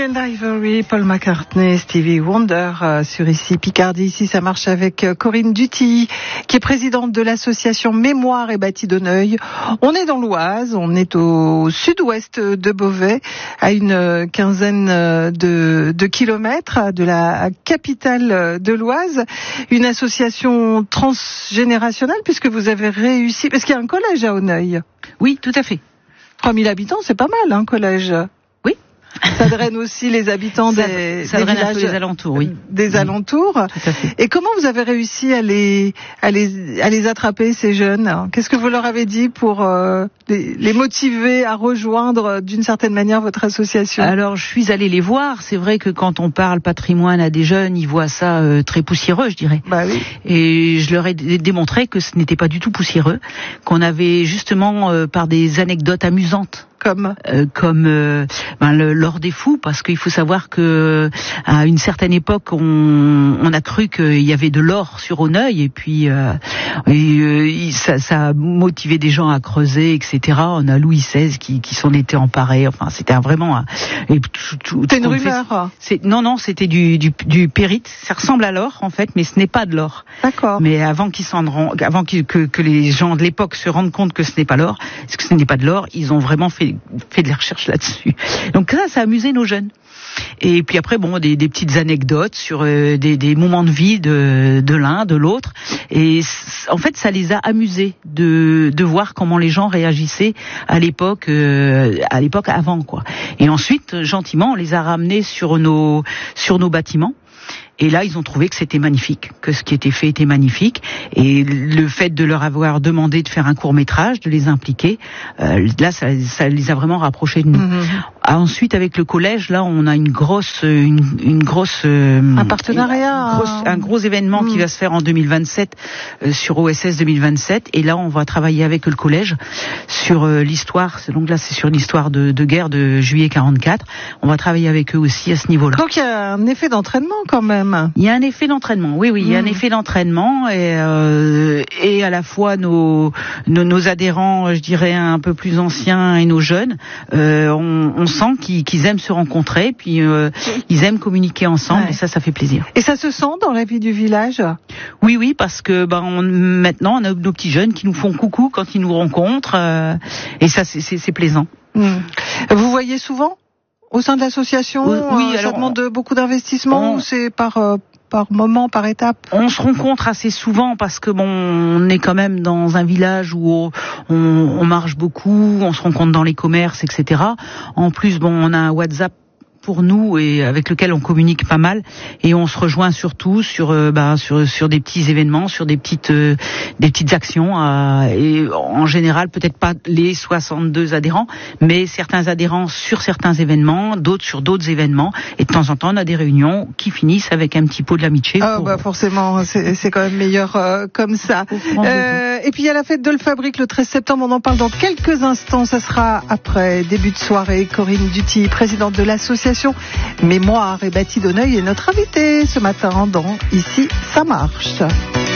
and Ivory, Paul McCartney, Stevie Wonder sur ici Picardie. Ici, ça marche avec Corinne Dutilly, qui est présidente de l'association Mémoire et Bâti d'Auneuil. On est dans l'Oise, on est au sud-ouest de Beauvais, à une quinzaine de kilomètres de la capitale de l'Oise. Une association transgénérationnelle, puisque vous avez réussi, parce qu'il y a un collège à Auneuil. Oui, tout à fait. 3000 habitants, c'est pas mal, un collège. Oui. Ça draine aussi les habitants des draine villages, un peu les alentours, oui. Des alentours. Tout à fait. Et comment vous avez réussi à les attraper, ces jeunes? Qu'est-ce que vous leur avez dit pour les motiver à rejoindre d'une certaine manière votre association? Alors, je suis allée les voir. C'est vrai que quand on parle patrimoine à des jeunes, ils voient ça très poussiéreux, je dirais. Bah oui. Et je leur ai démontré que ce n'était pas du tout poussiéreux, qu'on avait justement par des anecdotes amusantes. Comme l'or des fous, parce qu'il faut savoir que à une certaine époque on a cru qu'il y avait de l'or sur Auneuil, et puis ça a motivé des gens à creuser, etc. On a Louis XVI qui s'en était emparé. Enfin, c'était vraiment c'était une rumeur. Non, c'était du périte. Ça ressemble à l'or en fait, mais ce n'est pas de l'or. D'accord. Mais avant que les gens de l'époque se rendent compte que ce n'est pas l'or, que ce n'est pas de l'or, ils ont vraiment fait de la recherche là-dessus. Donc ça a amusé nos jeunes. Et puis après, des petites anecdotes sur des moments de vie de l'un, de l'autre. Et en fait, ça les a amusés de voir comment les gens réagissaient à l'époque avant, quoi. Et ensuite, gentiment, on les a ramenés sur nos bâtiments. Et là, ils ont trouvé que c'était magnifique, que ce qui était fait était magnifique. Et le fait de leur avoir demandé de faire un court-métrage, de les impliquer, là, ça les a vraiment rapprochés de nous. Mmh. Ensuite, avec le collège, là, on a une grosse un partenariat, un gros événement qui va se faire en 2027 sur OSS 2027. Et là, on va travailler avec le collège sur l'histoire. Donc là, c'est sur l'histoire de guerre de juillet 44. On va travailler avec eux aussi à ce niveau-là. Donc il y a un effet d'entraînement quand même. Il y a un effet d'entraînement, oui, il y a un effet d'entraînement, et à la fois nos adhérents, je dirais un peu plus anciens, et nos jeunes, on sent qu'ils aiment se rencontrer, puis ils aiment communiquer ensemble, et ça fait plaisir. Et ça se sent dans la vie du village? Oui, parce que maintenant on a nos petits jeunes qui nous font coucou quand ils nous rencontrent, et ça c'est plaisant. Vous voyez souvent au sein de l'association? Oui, ça demande beaucoup d'investissement, ou c'est par moment, par étape? On se rencontre assez souvent parce que on est quand même dans un village où on marche beaucoup, on se rencontre dans les commerces, etc. En plus, on a un WhatsApp pour nous et avec lequel on communique pas mal, et on se rejoint surtout sur des petits événements, sur des petites actions, et en général peut-être pas les 62 adhérents, mais certains adhérents sur certains événements, d'autres sur d'autres événements, et de temps en temps on a des réunions qui finissent avec un petit pot de l'amitié. Forcément, c'est quand même meilleur comme ça. Et puis il y a la fête de l'Fabrique le 13 septembre, on en parle dans quelques instants, ça sera après début de soirée. Corinne Dutilly, présidente de l'association Mémoire et Bâti d'Auneuil, est notre invitée ce matin dans Ici ça marche.